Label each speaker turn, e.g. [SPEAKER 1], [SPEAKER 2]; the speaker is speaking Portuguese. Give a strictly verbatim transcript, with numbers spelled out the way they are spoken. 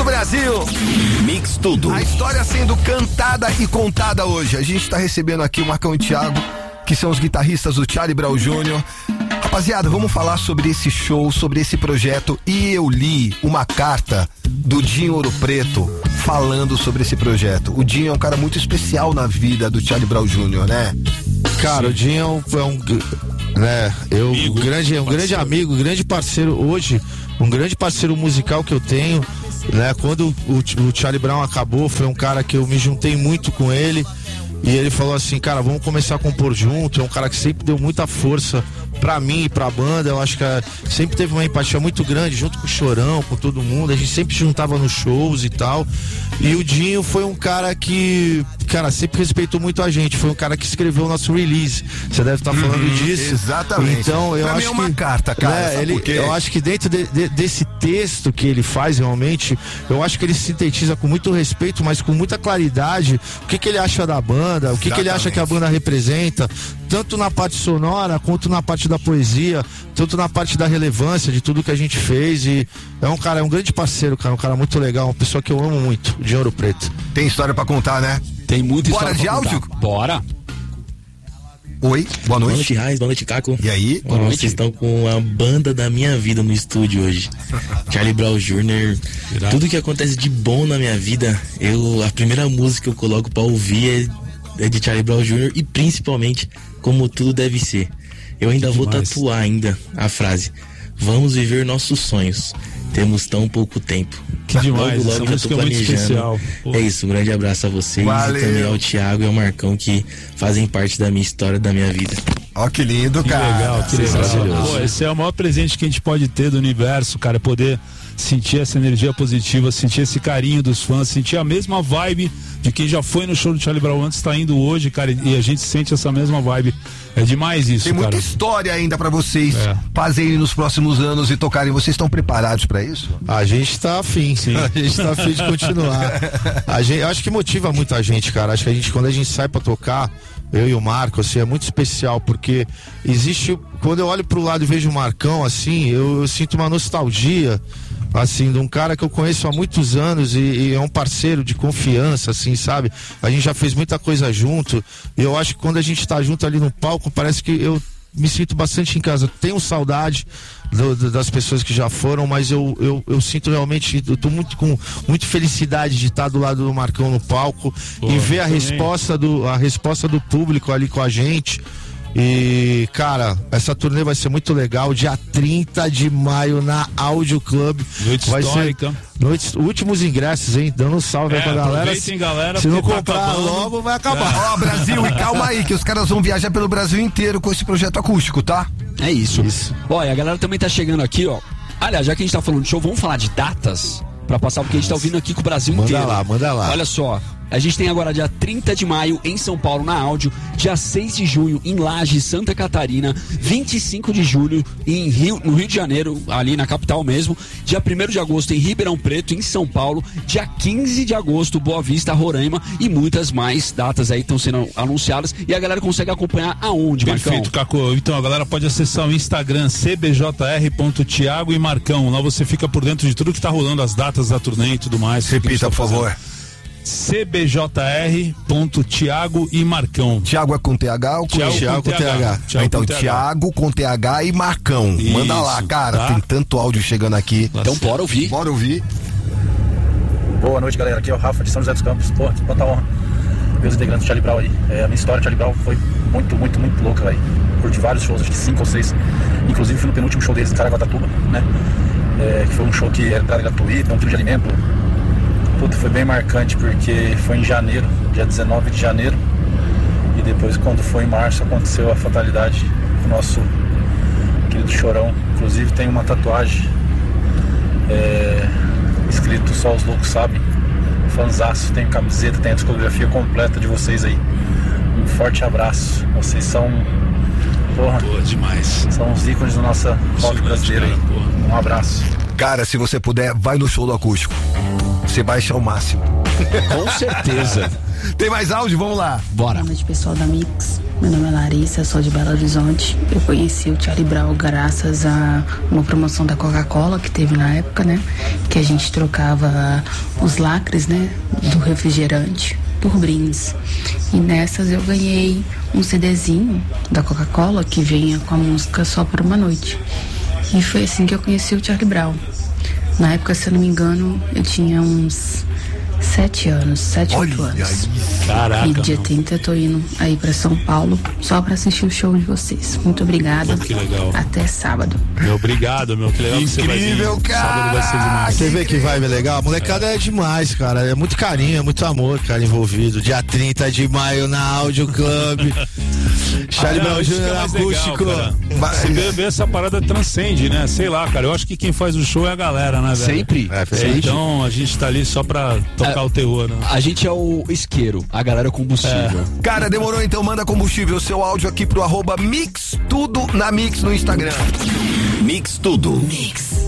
[SPEAKER 1] Brasil.
[SPEAKER 2] Mix Tudo.
[SPEAKER 1] A história sendo cantada e contada hoje. A gente tá recebendo aqui o Marcão e o Thiago, que são os guitarristas do Charlie Brown Júnior Rapaziada, vamos falar sobre esse show, sobre esse projeto. E eu li uma carta do Dinho Ouro Preto falando sobre esse projeto. O Dinho é um cara muito especial na vida do Charlie Brown Júnior, né?
[SPEAKER 3] Cara, Sim. o Dinho é um, né, eu, amigo, um grande, um grande amigo, um grande parceiro hoje, um grande parceiro musical que eu tenho, né? Quando o, o Charlie Brown acabou, foi um cara que eu me juntei muito com ele. E ele falou assim, cara, vamos começar a compor junto. É um cara que sempre deu muita força pra mim e pra banda. Eu acho que sempre teve uma empatia muito grande, junto com o Chorão, com todo mundo. A gente sempre juntava nos shows e tal. E o Dinho foi um cara que, cara, sempre respeitou muito a gente. Foi um cara que escreveu o nosso release. Você deve estar falando uhum, disso.
[SPEAKER 1] Exatamente.
[SPEAKER 3] Então, eu
[SPEAKER 1] pra
[SPEAKER 3] acho
[SPEAKER 1] mim é uma
[SPEAKER 3] que,
[SPEAKER 1] carta, cara.
[SPEAKER 3] É, ele, eu acho que dentro de, de, desse texto que ele faz, realmente, eu acho que ele sintetiza com muito respeito, mas com muita claridade, o que, que ele acha da banda, o que, que ele acha que a banda representa, tanto na parte sonora quanto na parte da poesia, tanto na parte da relevância de tudo que a gente fez. E é um cara, é um grande parceiro, cara, um cara muito legal, uma pessoa que eu amo muito, de Ouro Preto.
[SPEAKER 1] Tem história pra contar, né?
[SPEAKER 4] Tem muita
[SPEAKER 1] Bora
[SPEAKER 4] história.
[SPEAKER 1] Bora de
[SPEAKER 4] pra
[SPEAKER 1] áudio?
[SPEAKER 4] Contar. Bora.
[SPEAKER 1] Oi, boa noite.
[SPEAKER 5] Boa noite, Raiz, boa noite, Caco.
[SPEAKER 1] E aí?
[SPEAKER 5] Boa noite. Vocês estão com a banda da minha vida no estúdio hoje. Charlie Brown Júnior Tudo que acontece de bom na minha vida, eu, a primeira música que eu coloco pra ouvir é, é de Charlie Brown Júnior e principalmente Como Tudo Deve Ser. Eu ainda que vou demais. tatuar ainda a frase: vamos viver nossos sonhos. Temos tão pouco tempo.
[SPEAKER 4] Que demais,
[SPEAKER 5] logo, logo
[SPEAKER 4] essa música é muito especial. Pô.
[SPEAKER 5] É isso, um grande abraço a vocês.
[SPEAKER 1] Valeu.
[SPEAKER 5] E também ao Thiago e ao Marcão, que fazem parte da minha história, da minha vida.
[SPEAKER 1] Ó, que lindo,
[SPEAKER 4] que
[SPEAKER 1] cara.
[SPEAKER 4] Legal, que legal. Pô, esse é o maior presente que a gente pode ter do universo, cara, poder sentir essa energia positiva, sentir esse carinho dos fãs, sentir a mesma vibe de quem já foi no show do Charlie Brown antes, tá indo hoje, cara, e a gente sente essa mesma vibe. É demais isso,
[SPEAKER 1] Tem
[SPEAKER 4] cara.
[SPEAKER 1] muita história ainda pra vocês
[SPEAKER 4] é.
[SPEAKER 1] fazerem nos próximos anos e tocarem. Vocês estão preparados pra isso?
[SPEAKER 3] A gente tá afim, sim. A gente tá afim de continuar. A gente, acho que motiva muita gente, cara. Acho que a gente, quando a gente sai pra tocar, eu e o Marco, assim, é muito especial, porque existe, quando eu olho pro lado e vejo o Marcão, assim, eu, eu sinto uma nostalgia, assim, de um cara que eu conheço há muitos anos e, e é um parceiro de confiança, assim, sabe? A gente já fez muita coisa junto e eu acho que quando a gente tá junto ali no palco, parece que eu me sinto bastante em casa. Tenho saudade do, do, das pessoas que já foram, mas eu, eu, eu sinto realmente, eu tô muito com muita felicidade de estar do lado do Marcão no palco. Pô, e ver a resposta, do, a resposta do público ali com a gente. E, cara, essa turnê vai ser muito legal. Dia trinta de maio na Audio Club.
[SPEAKER 4] Noite
[SPEAKER 3] vai
[SPEAKER 4] histórica.
[SPEAKER 3] Ser noites, últimos ingressos, hein? Dando um salve
[SPEAKER 4] é,
[SPEAKER 3] aí pra galera. Se,
[SPEAKER 4] galera.
[SPEAKER 3] Se não
[SPEAKER 4] tá
[SPEAKER 3] comprar
[SPEAKER 4] acabando.
[SPEAKER 3] logo, vai acabar.
[SPEAKER 1] Ó, oh, Brasil, e calma aí, que os caras vão viajar pelo Brasil inteiro com esse projeto acústico, tá?
[SPEAKER 4] É isso. isso. Ó, e a galera também tá chegando aqui, ó. Aliás, já que a gente tá falando de show, vamos falar de datas pra passar, porque a gente tá ouvindo aqui com o Brasil
[SPEAKER 3] manda
[SPEAKER 4] inteiro.
[SPEAKER 3] Manda lá, manda lá.
[SPEAKER 4] Olha só. A gente tem agora dia trinta de maio em São Paulo na Áudio, dia seis de junho em Laje, Santa Catarina, vinte e cinco de julho em Rio, no Rio de Janeiro, ali na capital mesmo, dia primeiro de agosto em Ribeirão Preto, em São Paulo, dia quinze de agosto Boa Vista, Roraima, e muitas mais datas aí estão sendo anunciadas e a galera consegue acompanhar aonde, Marcão?
[SPEAKER 6] Perfeito, Caco. Então a galera pode acessar o Instagram c b j r ponto thiago e Marcão. Lá você fica por dentro de tudo que tá rolando, as datas da turnê e tudo mais.
[SPEAKER 1] Repita, por favor.
[SPEAKER 6] c b j r ponto thiago e Marcão.
[SPEAKER 1] Thiago é com T H ou com
[SPEAKER 6] Thiago,
[SPEAKER 1] Thiago
[SPEAKER 6] com T H?
[SPEAKER 1] Thiago então, com Thiago com T H e Marcão. Isso, manda lá, cara. Tá? Tem tanto áudio chegando aqui.
[SPEAKER 4] Então bora ouvir.
[SPEAKER 1] Bora ouvir.
[SPEAKER 7] Boa noite, galera. Aqui é o Rafa de São José dos Campos. Pô, que quanta honra ver os integrantes do Charlie Brown aí. É, a minha história do Charlie Brown foi muito, muito, muito louca, velho. Curti vários shows, acho que cinco ou seis. Inclusive fui no penúltimo show deles em Caraguatatuba, né? É, que foi um show que era entrada gratuita, um quilo de alimento. Puta, foi bem marcante porque foi em janeiro, dia dezenove de janeiro. E depois, quando foi em março, aconteceu a fatalidade do nosso querido Chorão. Inclusive tem uma tatuagem é, escrito Só os Loucos Sabem. Fanzaço, tem camiseta, tem a discografia completa de vocês aí. Um forte abraço. Vocês são, porra,
[SPEAKER 6] Boa, demais.
[SPEAKER 7] São os ícones da nossa rock brasileira aí. Um abraço.
[SPEAKER 1] Cara, se você puder, vai no show do acústico. Você vai achar o máximo.
[SPEAKER 4] Com certeza.
[SPEAKER 1] Tem mais áudio? Vamos lá.
[SPEAKER 4] Bora.
[SPEAKER 8] Boa noite, pessoal da Mix.
[SPEAKER 2] Meu nome é Larissa, sou de Belo Horizonte. Eu conheci o Charlie Brown graças a uma promoção da Coca-Cola que teve na época, né? Que a gente trocava os lacres, né? Do refrigerante por brindes. E nessas eu ganhei um CDzinho da Coca-Cola que vinha com a música Só por Uma Noite. E foi assim que eu conheci o Charlie Brown. Na época, se eu não me engano, eu tinha uns sete anos, sete, oito anos.
[SPEAKER 6] Caraca.
[SPEAKER 2] E dia
[SPEAKER 6] meu.
[SPEAKER 2] trinta eu tô indo aí pra São Paulo só pra assistir o show de vocês. Muito obrigada.
[SPEAKER 6] Pô, que legal.
[SPEAKER 2] Até sábado.
[SPEAKER 6] Meu, obrigado, meu. Que legal que você vai vir.
[SPEAKER 1] Incrível, cara.
[SPEAKER 6] Sábado vai ser demais.
[SPEAKER 3] Você vê que vibe legal? A molecada é demais, cara. É muito carinho, é muito amor, cara, envolvido. Dia trinta de maio na Audio Club. Charlie
[SPEAKER 6] Ah, não,
[SPEAKER 3] Brown
[SPEAKER 6] isso que
[SPEAKER 3] Júnior
[SPEAKER 6] é mais
[SPEAKER 3] acústico.
[SPEAKER 6] legal, cara. Você vê, vê essa parada transcende, né? Sei lá, cara. Eu acho que quem faz o show é a galera, né, velho?
[SPEAKER 4] Sempre.
[SPEAKER 3] É,
[SPEAKER 6] É,
[SPEAKER 3] sempre.
[SPEAKER 6] então a gente tá ali só pra tocar
[SPEAKER 4] É.
[SPEAKER 6] o terror, né?
[SPEAKER 4] A gente é o isqueiro, a galera é o combustível.
[SPEAKER 1] Cara, demorou, então manda combustível, seu áudio aqui pro arroba Mix Tudo na Mix no Instagram.
[SPEAKER 8] Mix Tudo. Mix.